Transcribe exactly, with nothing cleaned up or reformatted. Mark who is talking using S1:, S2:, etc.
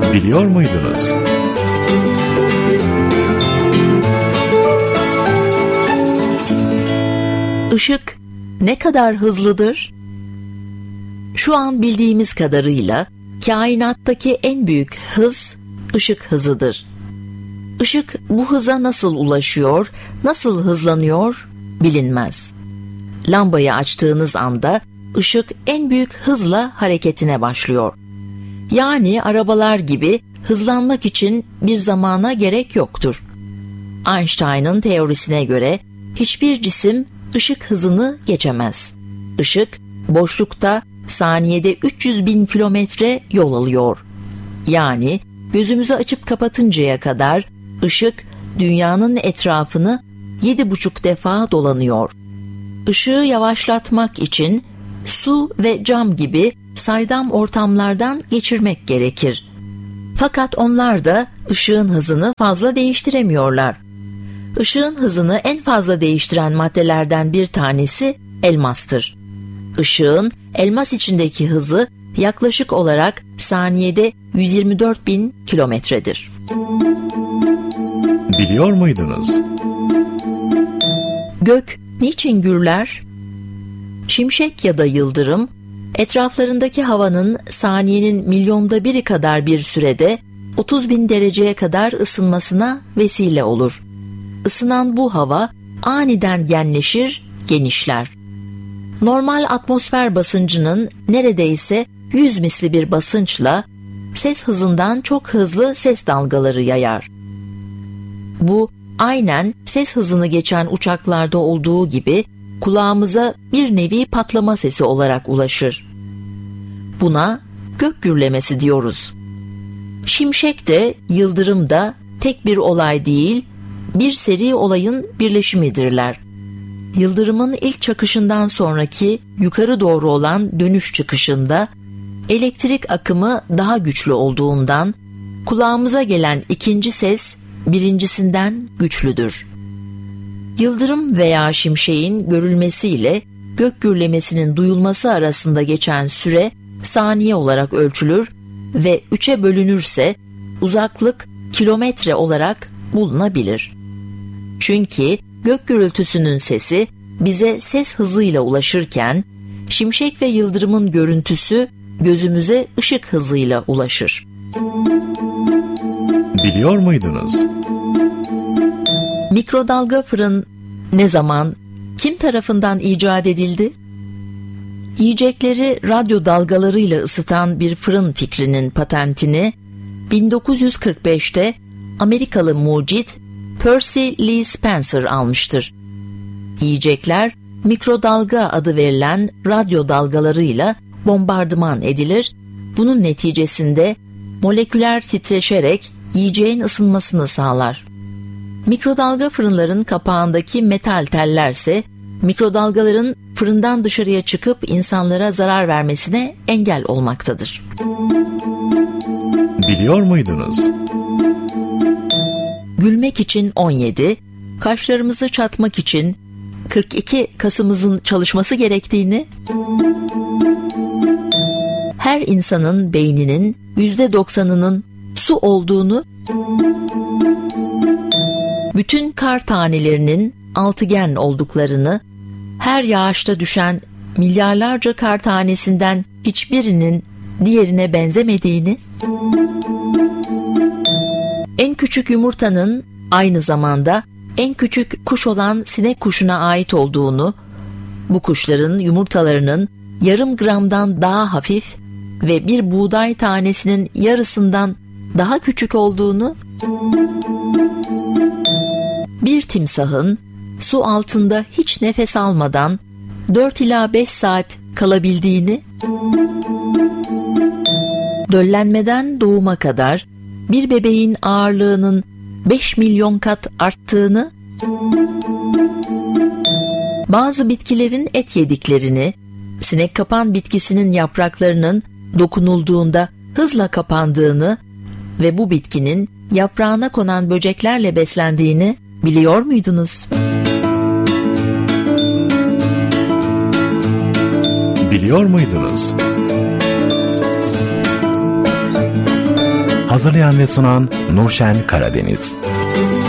S1: Biliyor muydunuz?
S2: Işık ne kadar hızlıdır? Şu an bildiğimiz kadarıyla kainattaki en büyük hız ışık hızıdır. Işık bu hıza nasıl ulaşıyor, nasıl hızlanıyor bilinmez. Lambayı açtığınız anda ışık en büyük hızla hareketine başlıyor. Yani arabalar gibi hızlanmak için bir zamana gerek yoktur. Einstein'ın teorisine göre hiçbir cisim ışık hızını geçemez. Işık boşlukta saniyede üç yüz bin kilometre yol alıyor. Yani gözümüzü açıp kapatıncaya kadar ışık dünyanın etrafını yedi buçuk defa dolanıyor. Işığı yavaşlatmak için su ve cam gibi saydam ortamlardan geçirmek gerekir. Fakat onlar da ışığın hızını fazla değiştiremiyorlar. Işığın hızını en fazla değiştiren maddelerden bir tanesi elmastır. Işığın elmas içindeki hızı yaklaşık olarak saniyede yüz yirmi dört bin kilometredir.
S1: Biliyor muydunuz?
S2: Gök niçin gürler? Şimşek ya da yıldırım, etraflarındaki havanın saniyenin milyonda biri kadar bir sürede otuz bin dereceye kadar ısınmasına vesile olur. Isınan bu hava aniden genleşir, genişler. Normal atmosfer basıncının neredeyse yüz misli bir basınçla ses hızından çok hızlı ses dalgaları yayar. Bu aynen ses hızını geçen uçaklarda olduğu gibi kulağımıza bir nevi patlama sesi olarak ulaşır. Buna gök gürlemesi diyoruz. Şimşek de yıldırım da tek bir olay değil, bir seri olayın birleşimidirler. Yıldırımın ilk çakışından sonraki yukarı doğru olan dönüş çıkışında elektrik akımı daha güçlü olduğundan kulağımıza gelen ikinci ses birincisinden güçlüdür. Yıldırım veya şimşeğin görülmesiyle gök gürlemesinin duyulması arasında geçen süre saniye olarak ölçülür ve üçe bölünürse uzaklık kilometre olarak bulunabilir. Çünkü gök gürültüsünün sesi bize ses hızıyla ulaşırken şimşek ve yıldırımın görüntüsü gözümüze ışık hızıyla ulaşır.
S1: Biliyor muydunuz?
S2: Mikrodalga fırın ne zaman, kim tarafından icat edildi? Yiyecekleri radyo dalgalarıyla ısıtan bir fırın fikrinin patentini bin dokuz yüz kırk beşte Amerikalı mucit Percy Lee Spencer almıştır. Yiyecekler mikrodalga adı verilen radyo dalgalarıyla bombardıman edilir. Bunun neticesinde moleküler titreşerek yiyeceğin ısınmasını sağlar. Mikrodalga fırınların kapağındaki metal tellerse mikrodalgaların fırından dışarıya çıkıp insanlara zarar vermesine engel olmaktadır.
S1: Biliyor muydunuz?
S2: Gülmek için on yedi, kaşlarımızı çatmak için kırk iki kasımızın çalışması gerektiğini, her insanın beyninin yüzde doksanının su olduğunu, bütün kar tanelerinin altıgen olduklarını, her yağışta düşen milyarlarca kar tanesinden hiçbirinin diğerine benzemediğini, en küçük yumurtanın aynı zamanda en küçük kuş olan sinek kuşuna ait olduğunu, bu kuşların yumurtalarının yarım gramdan daha hafif ve bir buğday tanesinin yarısından daha küçük olduğunu, bir timsahın su altında hiç nefes almadan dört ila beş saat kalabildiğini, döllenmeden doğuma kadar bir bebeğin ağırlığının beş milyon kat arttığını, bazı bitkilerin et yediklerini, sinek kapan bitkisinin yapraklarının dokunulduğunda hızla kapandığını ve bu bitkinin yaprağına konan böceklerle beslendiğini biliyor muydunuz?
S1: Biliyor muydunuz? Hazırlayan ve sunan Nurşen Karadeniz.